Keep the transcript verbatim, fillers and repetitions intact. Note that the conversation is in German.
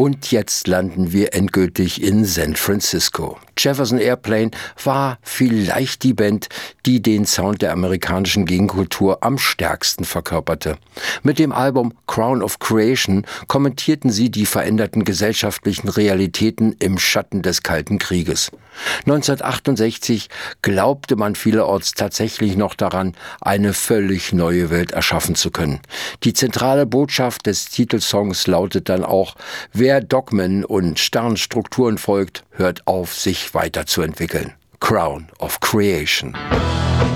Und jetzt landen wir endgültig in San Francisco. Jefferson Airplane war vielleicht die Band, die den Sound der amerikanischen Gegenkultur am stärksten verkörperte. Mit dem Album Crown of Creation kommentierten sie die veränderten gesellschaftlichen Realitäten im Schatten des Kalten Krieges. neunzehnhundertachtundsechzig glaubte man vielerorts tatsächlich noch daran, eine völlig neue Welt erschaffen zu können. Die zentrale Botschaft des Titelsongs lautet dann auch: Wer Dogmen und starren Strukturen folgt, hört auf, sich weiterzuentwickeln. Crown of Creation.